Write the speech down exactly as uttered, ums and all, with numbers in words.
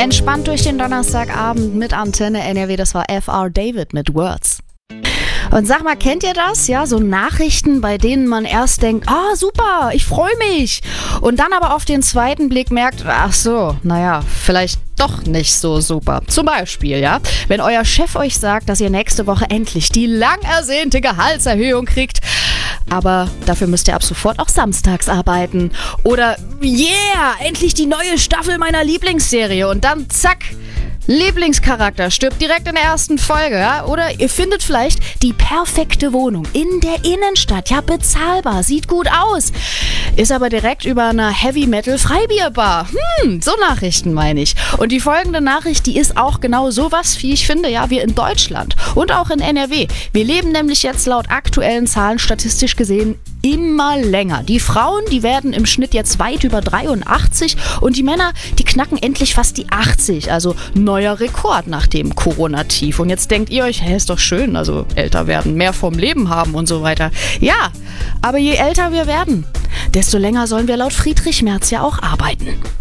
Entspannt durch den Donnerstagabend mit Antenne N R W, das war F R David mit Words. Und sag mal, kennt ihr das? Ja, so Nachrichten, bei denen man erst denkt, ah, super, ich freue mich. Und dann aber auf den zweiten Blick merkt, ach so, naja, vielleicht doch nicht so super. Zum Beispiel, ja, wenn euer Chef euch sagt, dass ihr nächste Woche endlich die lang ersehnte Gehaltserhöhung kriegt, aber dafür müsst ihr ab sofort auch samstags arbeiten. Oder, yeah, endlich die neue Staffel meiner Lieblingsserie. Und dann zack, Lieblingscharakter stirbt direkt in der ersten Folge, ja? Oder ihr findet vielleicht die perfekte Wohnung in der Innenstadt, ja, bezahlbar, sieht gut aus, ist aber direkt über einer Heavy-Metal-Freibierbar. Hm, so Nachrichten meine ich. Und die folgende Nachricht, die ist auch genau sowas, wie ich finde, ja, wir in Deutschland und auch in N R W. Wir leben nämlich jetzt laut aktuellen Zahlen statistisch gesehen immer länger. Die Frauen, die werden im Schnitt jetzt weit über dreiundachtzig und die Männer, die knacken endlich fast die achtzig, also neuer Rekord nach dem Corona-Tief. Und jetzt denkt ihr euch, hä, ist doch schön, also älter werden, mehr vom Leben haben und so weiter. Ja, aber je älter wir werden, desto länger sollen wir laut Friedrich Merz ja auch arbeiten.